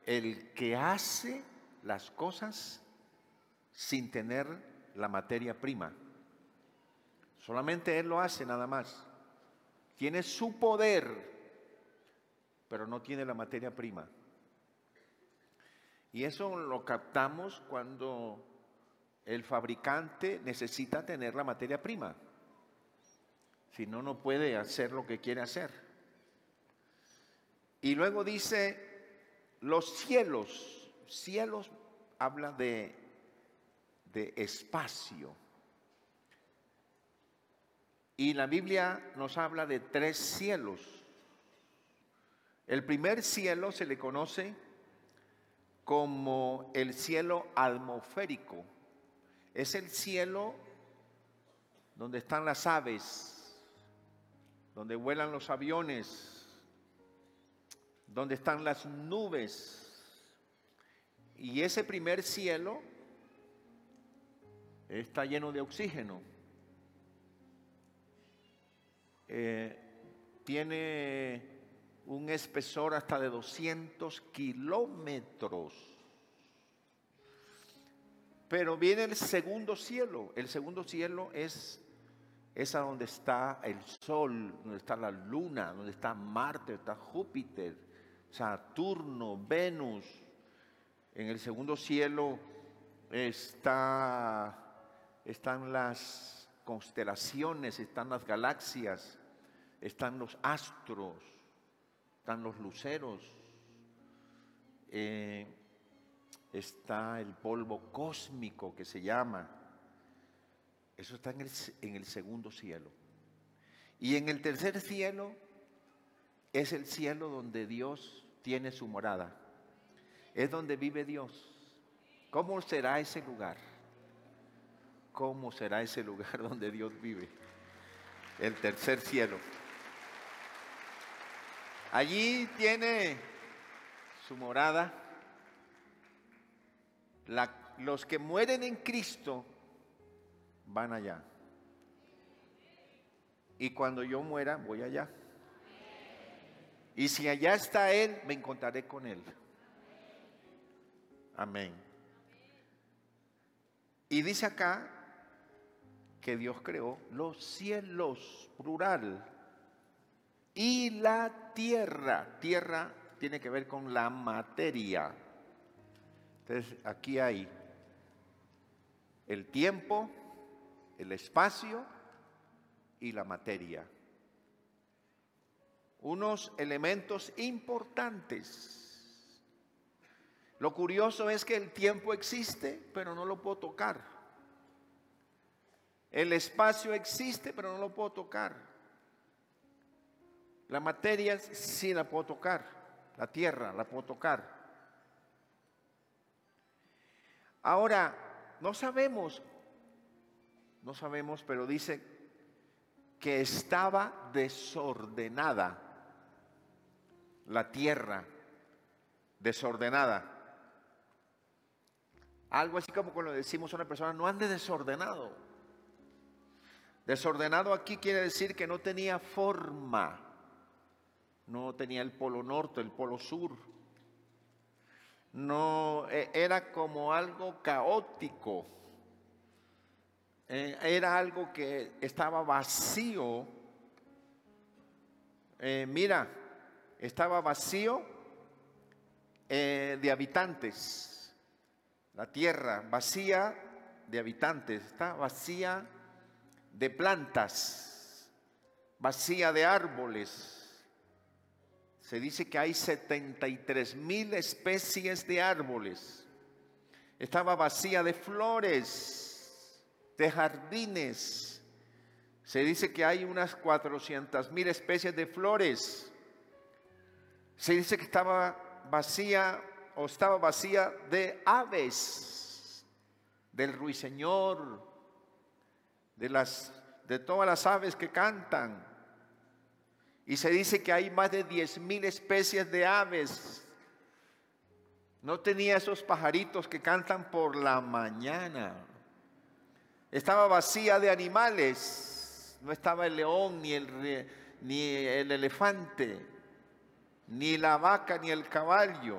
el que hace las cosas sin tener la materia prima. Solamente Él lo hace nada más. Tiene su poder, pero no tiene la materia prima. Y eso lo captamos cuando el fabricante necesita tener la materia prima. Si no, no puede hacer lo que quiere hacer. Y luego dice, los cielos. Cielos habla de espacio. Y la Biblia nos habla de 3 cielos. El primer cielo se le conoce como el cielo atmosférico. Es el cielo donde están las aves, donde vuelan los aviones, donde están las nubes. Y ese primer cielo está lleno de oxígeno. Tiene un espesor hasta de 200 kilómetros. Pero viene el segundo cielo. El segundo cielo es a donde está el Sol, donde está la Luna, donde está Marte, está Júpiter, Saturno, Venus. En el segundo cielo están las constelaciones, están las galaxias, están los astros, están los luceros, está el polvo cósmico que se llama. Eso está en el segundo cielo. Y en el tercer cielo es el cielo donde Dios tiene su morada. Es donde vive Dios. ¿Cómo será ese lugar? ¿Cómo será ese lugar donde Dios vive? El tercer cielo. Allí tiene su morada. Los que mueren en Cristo van allá. Y cuando yo muera, voy allá. Y si allá está Él, me encontraré con Él. Amén. Y dice acá que Dios creó los cielos, plural, y la tierra. Tierra tiene que ver con la materia. Entonces, aquí hay el tiempo, el espacio y la materia. Unos elementos importantes. Lo curioso es que el tiempo existe, pero no lo puedo tocar. El espacio existe, pero no lo puedo tocar. La materia sí la puedo tocar. La tierra la puedo tocar. Ahora, no sabemos, pero dice que estaba desordenada la tierra, desordenada. Algo así como cuando decimos a una persona, no ande desordenado. Desordenado aquí quiere decir que no tenía forma, no tenía el polo norte, el polo sur. No, era como algo caótico. Era algo que estaba vacío. Estaba vacío de habitantes. La tierra vacía de habitantes. Está vacía de plantas, vacía de árboles. Se dice que hay 73,000 especies de árboles. Estaba vacía de flores, de jardines. Se dice que hay unas 400,000 especies de flores. Se dice que estaba vacía de aves, del ruiseñor, de todas las aves que cantan. Y se dice que hay más de 10,000 especies de aves. No tenía esos pajaritos que cantan por la mañana. Estaba vacía de animales. No estaba el león, ni el elefante, ni la vaca, ni el caballo.